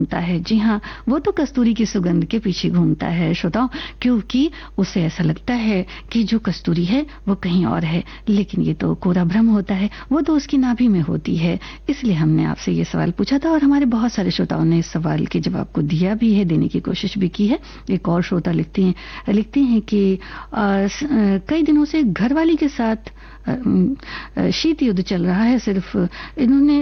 घूमता है। जी हाँ, वो तो कस्तूरी की सुगंध के पीछे घूमता है श्रोताओं, क्योंकि उसे ऐसा लगता है कि जो कस्तूरी है वो कहीं और है, लेकिन ये तो कोरा भ्रम होता है, वो तो उसकी नाभि में होती है। इसलिए हमने आपसे ये सवाल पूछा था और हमारे बहुत सारे श्रोताओं ने इस सवाल के जवाब को दिया भी है, देने की कोशिश भी की है। एक और श्रोता लिखते हैं कि कई दिनों से घरवाली के साथ शीत युद्ध चल रहा है। सिर्फ इन्होंने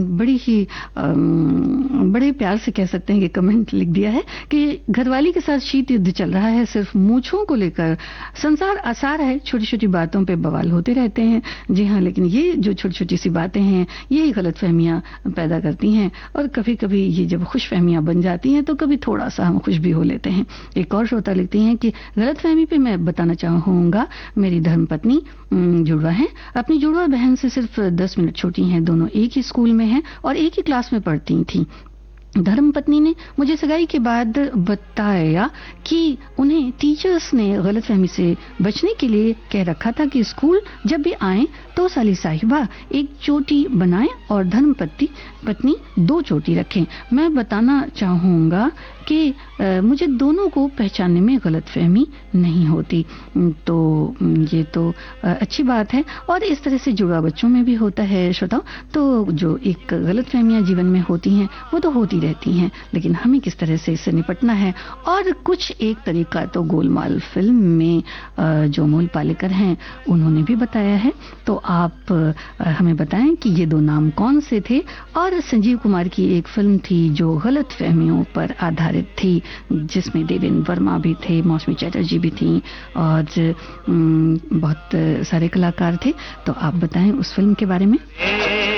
बड़े प्यार से कह सकते हैं कि कमेंट लिख दिया है कि घरवाली के साथ शीत युद्ध चल रहा है, सिर्फ मूंछों को लेकर संसार आसार है, छोटी छोटी बातों पे बवाल होते रहते हैं। जी हाँ, लेकिन ये जो छोटी छोटी सी बातें हैं यही गलतफहमियां पैदा करती हैं, और कभी कभी ये जब खुशफहमियां बन जाती हैं तो कभी थोड़ा सा हम खुश भी हो लेते हैं। एक और श्रोता लिखती हैं कि गलतफहमी पे मैं बताना चाहूंगा, मेरी धर्मपत्नी जुड़वा है, अपनी जुड़वा बहन से सिर्फ 10 मिनट छोटी हैं, दोनों एक ही स्कूल में हैं और एक ही क्लास में पढ़ती थी। धर्मपत्नी ने मुझे सगाई के बाद बताया कि उन्हें टीचर्स ने गलतफहमी से बचने के लिए कह रखा था कि स्कूल जब भी आए तो साली साहिबा एक चोटी बनाएं और धर्मपत्नी 2 चोटी रखें। मैं बताना चाहूंगा कि मुझे दोनों को पहचानने में गलतफहमी नहीं होती। तो ये तो अच्छी बात है, और इस तरह से जुड़वा बच्चों में भी होता है श्रोताओं। तो जो एक गलतफहमियां जीवन में होती हैं वो तो होती रहती हैं, लेकिन हमें किस तरह से इससे निपटना है, और कुछ एक तरीका तो गोलमाल फिल्म में जो अमोल पालेकर हैं उन्होंने भी बताया है। तो आप हमें बताएं कि ये 2 नाम कौन से थे। और संजीव कुमार की एक फिल्म थी जो गलतफहमियों पर आधारित थी, जिसमें देवेंद्र वर्मा भी थे, मौसमी चटर्जी भी थी और बहुत सारे कलाकार थे। तो आप बताएं उस फिल्म के बारे में।